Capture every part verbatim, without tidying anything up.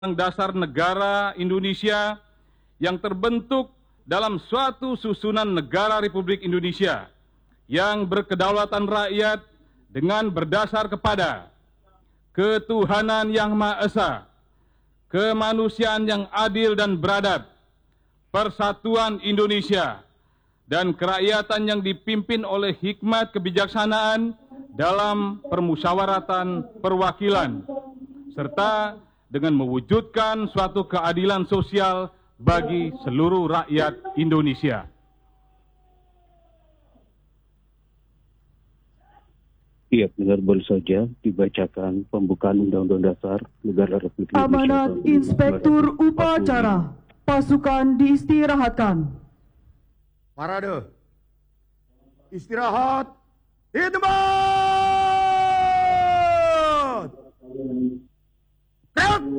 Dasar Negara Indonesia yang terbentuk dalam suatu susunan negara Republik Indonesia yang berkedaulatan rakyat dengan berdasar kepada ketuhanan yang Maha Esa, kemanusiaan yang adil dan beradab, persatuan Indonesia, dan kerakyatan yang dipimpin oleh hikmat kebijaksanaan dalam permusyawaratan perwakilan, serta dengan mewujudkan suatu keadilan sosial bagi seluruh rakyat Indonesia. Iya, benar, boleh saja dibacakan pembukaan Undang-Undang Dasar Negara Republik Indonesia. Amanat Inspektur Upacara, pasukan diistirahatkan. Parade. Istirahat. Di tempat. Gerak.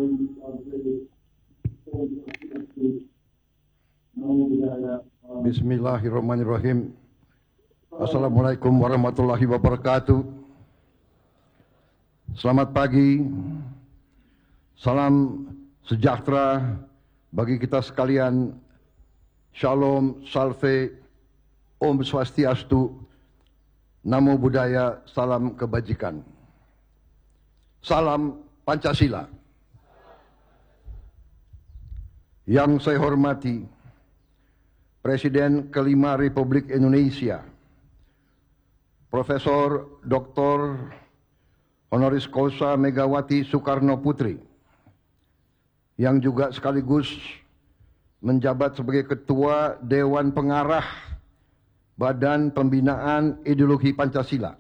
Bismillahirrahmanirrahim. Assalamualaikum warahmatullahi wabarakatuh. Selamat pagi. Salam sejahtera bagi kita sekalian. Shalom, salve, Om Swastiastu, Namo Buddhaya, salam kebajikan. Salam Pancasila. Yang saya hormati Presiden kelima Republik Indonesia, Profesor Doktor Honoris Causa Megawati Soekarno Putri, yang juga sekaligus menjabat sebagai Ketua Dewan Pengarah Badan Pembinaan Ideologi Pancasila.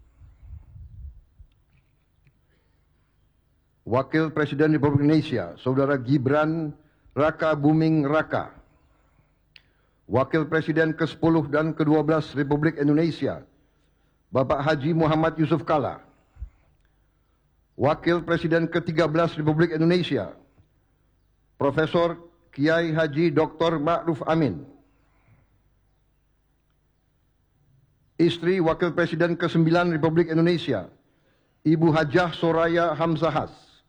Wakil Presiden Republik Indonesia, Saudara Gibran Raka Buming Raka. Wakil Presiden ke sepuluh dan ke dua belas Republik Indonesia, Bapak Haji Muhammad Yusuf Kalla. Wakil Presiden ke tiga belas Republik Indonesia, Profesor Kiai Haji Doktor Ma'ruf Amin. Istri Wakil Presiden ke sembilan Republik Indonesia, Ibu Hajah Soraya Hamzahas.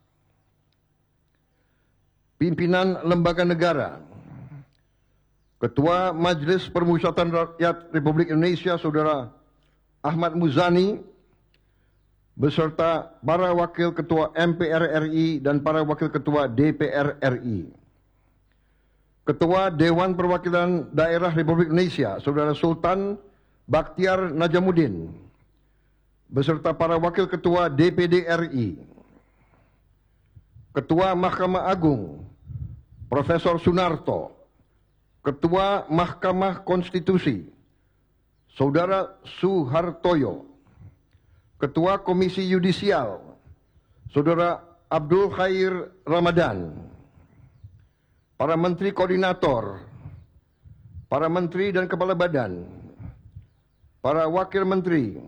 Pimpinan Lembaga Negara, Ketua Majelis Permusyawaratan Rakyat Republik Indonesia, Saudara Ahmad Muzani, beserta para Wakil Ketua M P R R I dan para Wakil Ketua D P R R I. Ketua Dewan Perwakilan Daerah Republik Indonesia, Saudara Sultan Bakhtiar Najamuddin, beserta para Wakil Ketua D P D R I. Ketua Mahkamah Agung, Profesor Sunarto. Ketua Mahkamah Konstitusi, Saudara Suhartoyo. Ketua Komisi Yudisial, Saudara Abdul Khair Ramadan. Para Menteri Koordinator, para Menteri dan Kepala Badan, para Wakil Menteri,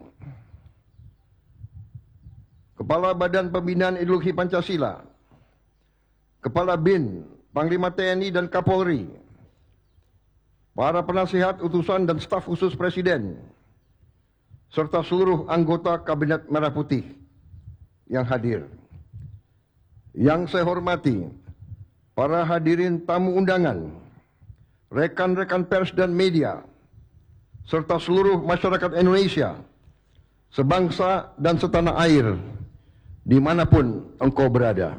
Kepala Badan Pembinaan Ideologi Pancasila, Kepala B I N, Panglima T N I dan Kapolri, para penasihat utusan dan staf khusus Presiden, serta seluruh anggota Kabinet Merah Putih yang hadir. Yang saya hormati para hadirin tamu undangan, rekan-rekan pers dan media, serta seluruh masyarakat Indonesia, sebangsa dan setanah air, dimanapun engkau berada.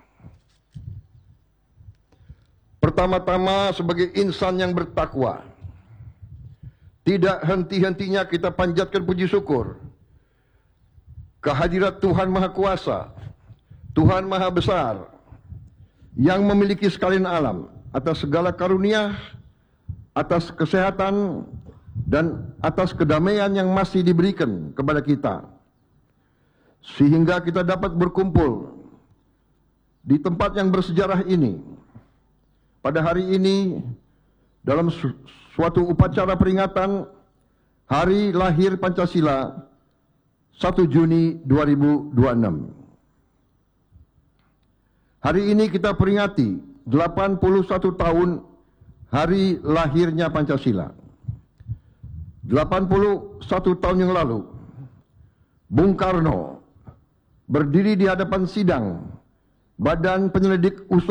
Pertama-tama, sebagai insan yang bertakwa, tidak henti-hentinya kita panjatkan puji syukur kehadirat Tuhan Maha Kuasa, Tuhan Maha Besar, yang memiliki sekalian alam, atas segala karunia, atas kesehatan, dan atas kedamaian yang masih diberikan kepada kita, sehingga kita dapat berkumpul di tempat yang bersejarah ini pada hari ini dalam su suatu upacara peringatan Hari Lahir Pancasila satu Juni dua ribu dua puluh enam. Hari ini kita peringati delapan puluh satu tahun hari lahirnya Pancasila. delapan puluh satu tahun yang lalu, Bung Karno berdiri di hadapan sidang Badan Penyelidik Usaha